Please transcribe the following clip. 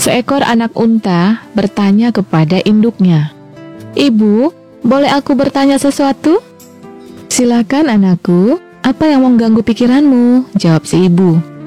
Seekor anak unta bertanya kepada induknya, "Ibu, boleh aku bertanya sesuatu?" "Silakan anakku, apa yang mengganggu pikiranmu?" jawab si ibu.